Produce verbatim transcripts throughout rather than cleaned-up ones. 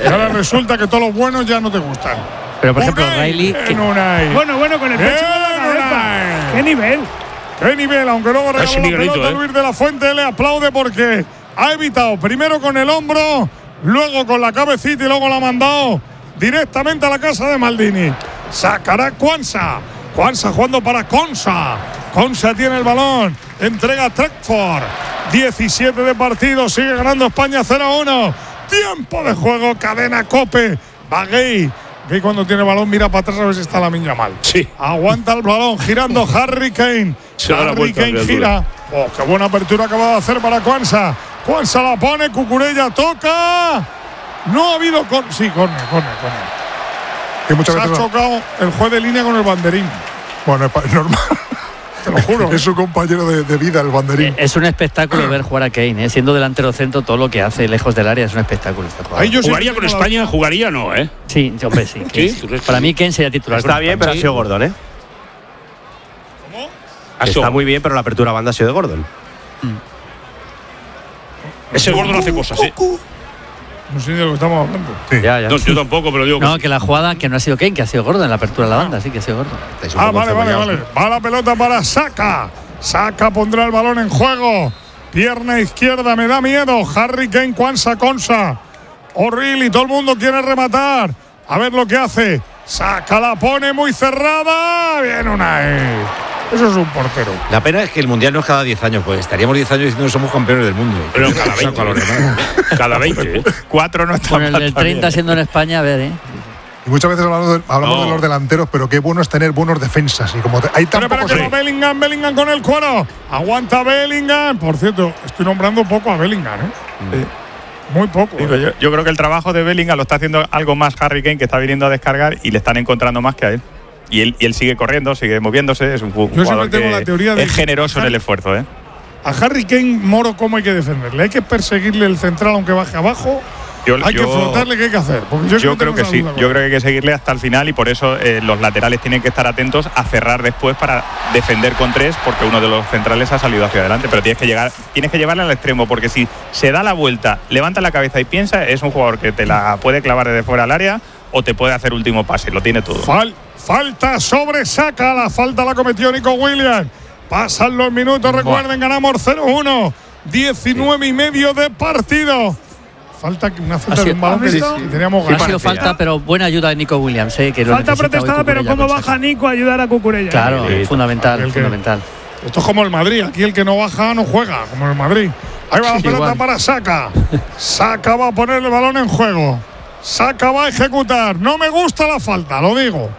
ahora resulta que todos los buenos ya no te gustan. Pero por ejemplo, Unai, Riley. Que... Bueno, bueno, con el pecho en la cabeza. ¡Qué nivel! ¡Qué nivel! Aunque luego regaló la Miguelito, pelota, ¿eh? Luis de la Fuente le aplaude porque ha evitado primero con el hombro, luego con la cabecita y luego la ha mandado directamente a la casa de Maldini. Sacará Quansah. Quansah jugando para Konsa. Konsa tiene el balón. Entrega a Trekford. diecisiete de partido. Sigue ganando España cero a uno. Tiempo de juego. Cadena Cope. Va Gay. Gay cuando tiene el balón mira para atrás a ver si está la miña mal. Sí. Aguanta el balón. Girando Harry Kane. Se da la Harry vuelta, Kane gira. Oh, qué buena apertura acaba de hacer para Quansah. Quansah la pone. Cucurella toca. No ha habido con. Sí, corner, corner, corner. Que muchas Se ha veces chocado el juez de línea con el banderín. Bueno, es pa- normal. Te lo juro. Es su compañero de, de vida, el banderín. Es un espectáculo ver jugar a Kane, ¿eh? Siendo delantero centro, todo lo que hace lejos del área es un espectáculo. Este jugador. Ahí yo sí ¿Jugaría que con tengo la- España? ¿Jugaría no, eh? Sí, hombre, sí. Kane, Sí, sí. ¿tú crees que Para sí? mí, Kane sería titular. Está con bien, pero ha España. sido Gordon, ¿eh? Ha Está sido- muy bien, pero la apertura banda ha sido de Gordon. Ese gordo no hace cosas, ¿eh? No sé de lo que estamos hablando. Sí. Ya, ya. No, yo tampoco, pero digo que No, sí. que la jugada que no ha sido Kane, que ha sido Gordon en la apertura de la banda, sí que ha sido Gordon. Estáis un Ah, poco vale, vale, cebollados, vale. Va la pelota para Saka. Saka pondrá el balón en juego. Pierna izquierda, me da miedo. Harry Kane, Quansah, Konsa. O'Reilly, todo el mundo quiere rematar. A ver lo que hace. Saka la pone muy cerrada. Bien, Unai. Eso es un portero. La pena es que el Mundial no es cada diez años, pues estaríamos diez años diciendo que somos campeones del mundo. Pero cada veinte. Cada veinte, ¿eh? Cuatro no está Con el mal del también. treinta siendo en España, a ver, ¿eh? Y muchas veces hablamos, de, hablamos No. de los delanteros, pero qué bueno es tener buenos defensas. Y como te- hay tan Espera, pocos. espera, que va Bellingham, Bellingham con el cuero. Aguanta Bellingham. Por cierto, estoy nombrando poco a Bellingham, ¿eh? Sí. Muy poco. Digo, ¿eh? yo, yo creo que el trabajo de Bellingham lo está haciendo algo más Harry Kane, que está viniendo a descargar y le están encontrando más que a él. Y él, y él sigue corriendo, sigue moviéndose, es un ju- siempre jugador tengo que la teoría de es que- generoso en el esfuerzo, ¿eh? A Harry Kane, Moro, ¿cómo hay que defenderle? ¿Hay que perseguirle el central aunque baje abajo? Yo- ¿Hay que yo- flotarle? ¿Qué hay que hacer? Porque yo, Yo siempre creo tengo que esa sí, duda con yo él. creo que hay que seguirle hasta el final y por eso eh, los laterales tienen que estar atentos a cerrar después para defender con tres, porque uno de los centrales ha salido hacia adelante, pero tienes que llegar, tienes que llevarle al extremo, porque si se da la vuelta, levanta la cabeza y piensa, es un jugador que te la puede clavar desde fuera al área o te puede hacer último pase, lo tiene todo. Fal- falta sobre Saka, la falta la cometió Nico Williams. Pasan los minutos, recuerden, ganamos cero uno. diecinueve y medio de partido. Falta que una falta Ha de sido- un balón ¿has que visto? que teníamos Ha ganas. sido falta, pero buena ayuda de Nico Williams, ¿eh? Que lo Falta necesita hoy protestada, pero Cucurella cómo con baja Saka. Nico a ayudar a Cucurella. Claro, Sí, fundamental, el que- fundamental. Esto es como el Madrid, aquí el que no baja no juega, como en el Madrid. Ahí va la Sí, pelota igual. para Saka. Saka va a poner el balón en juego. Saka va a ejecutar. No me gusta la falta, lo digo.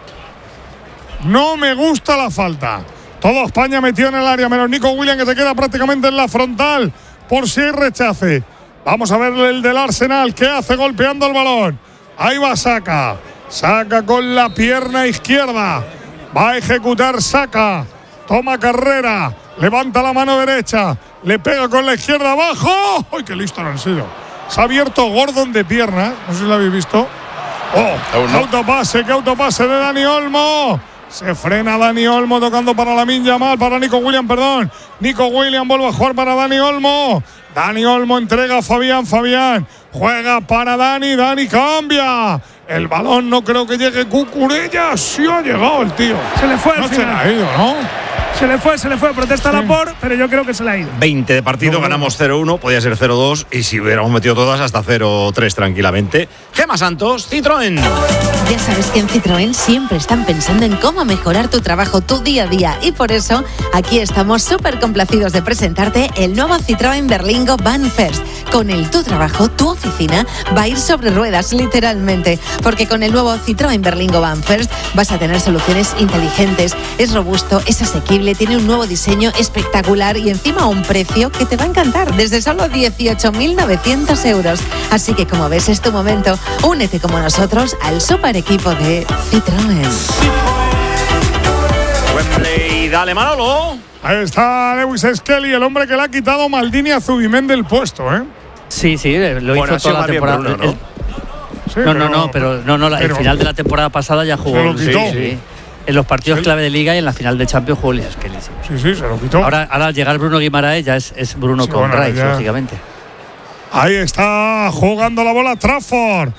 No me gusta la falta. Todo España metió en el área, menos Nico Williams, que se queda prácticamente en la frontal. Por si hay rechace. Vamos a ver el del Arsenal. ¿Qué hace golpeando el balón? Ahí va Saka. Saka con la pierna izquierda. Va a ejecutar Saka. Toma carrera. Levanta la mano derecha. Le pega con la izquierda abajo. ¡Ay, qué listo han sido! Se ha abierto Gordon de pierna. No sé si lo habéis visto. ¡Oh! ¡Qué autopase! ¡Qué autopase de Dani Olmo! Se frena Dani Olmo tocando para Lamine Yamal, para Nico Williams, perdón. Nico Williams vuelve a jugar para Dani Olmo. Dani Olmo entrega a Fabián, Fabián juega para Dani, Dani cambia. El balón no creo que llegue Cucurella. Sí ha llegado el tío. Se le fue al No se le final. ha ido, ¿no? Se le fue, se le fue. Protesta la por, pero yo creo que se le ha ido. veinte de partido, No, ganamos cero uno, podía ser cero dos y si hubiéramos metido todas hasta cero tres tranquilamente. Gema Santos, Citroën. Ya sabes que en Citroën siempre están pensando en cómo mejorar tu trabajo, tu día a día. Y por eso aquí estamos súper complacidos de presentarte el nuevo Citroën Berlingo Van First. Con el tu trabajo, tu oficina va a ir sobre ruedas, literalmente. Porque con el nuevo Citroën Berlingo Van First vas a tener soluciones inteligentes. Es robusto, es asequible, tiene un nuevo diseño espectacular y encima un precio que te va a encantar. Desde solo dieciocho mil novecientos euros. Así que como ves, es tu momento. Únete como nosotros al super equipo de Citroën. Wembley, dale Manolo. Ahí está Lewis Skelly, el hombre que le ha quitado Maldini a Zubimendi del puesto, ¿eh? Sí, sí, lo Bueno, ha hizo sido toda la más bien temporada. Bruno, ¿no? El- Sí, No, no, no, pero no, no, la- el pero- final de la temporada pasada ya jugó. Se lo quitó. Sí, sí. En los partidos Sí. clave de Liga y en la final de Champions jugó Luis Skelly. Sí. Sí, sí, se lo quitó. Ahora, ahora al llegar Bruno Guimaraes ya es, es Bruno Sí, con bueno, Rice, ya- lógicamente. Ahí está jugando la bola Trafford.